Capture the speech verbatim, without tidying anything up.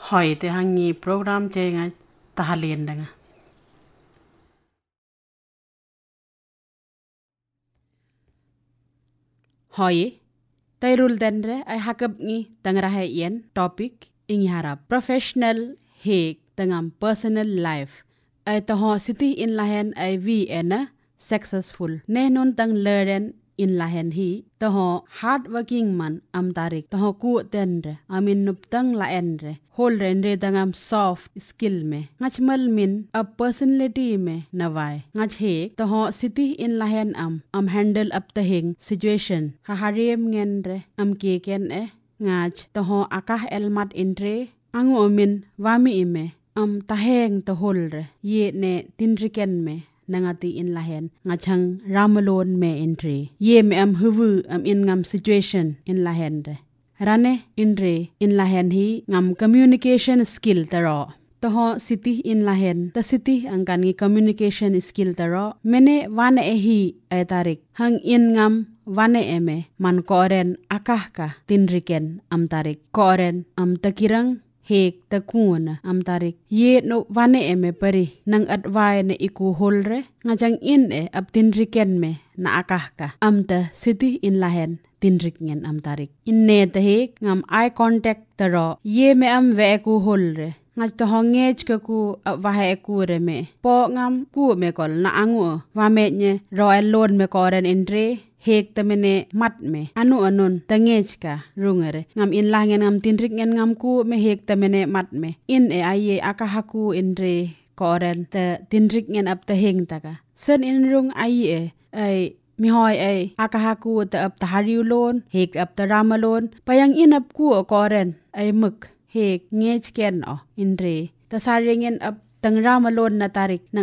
Hoi te hangi program jenga tahalien danga. Hoi, tairul denre ay hakap ngi tangrahe yen topic ingi harap. Professional hek tangam personal life. Ay taho siti in lahen ay vi ena successful. Nehnun tang leren in lahen hi taho hard working man am tarik taho ku tenre amin nup tang la enre hol renre tangam soft skill me ngach mal min a personality me nawai ngach he taho siti in lahen am am handle up the hing situation ha harem ngenre am ke ken e ngach taho akah elmat intre angu amin wami ime am taheng to holre ye ne tinriken me nangati in lahen ngachang ramalon me entry ye me am huwu am in ngam situation in lahen re rane inre in lahen hi ngam communication skill taro taho city in lahen ta city angkan ngi communication skill taro mene wane e hi ay tarik hang in ngam wane eme man koren akah ka tinriken am tarik koren am takirang hek takuna am tarik ye no wane eme pari nang advai ne iku holre ngajang in e ab tinriken me na akah ka am ta city in lahen tinrik ngen am tarik inne ta hek ngam eye contact taro ye me am ve ku holre ngaj to hongej ka ku wahe ku re me po ngam ku me kol na angu wa me nye ro alone me koren entre hek tamene mat me anu anun tangej ka rungere ngam in langen ngam tinrik ngen ngam ku me hek tamene mat me in e aye akahaku entre koren te tinrik ngen ap te heng taka sen in rung aye ay mi hoy ay akahaku te ap tahariu lon hek ap te ramalon payang in ap ku koren ay muk hek ngej ken o inre tasaringen ap tang ramalon na tarik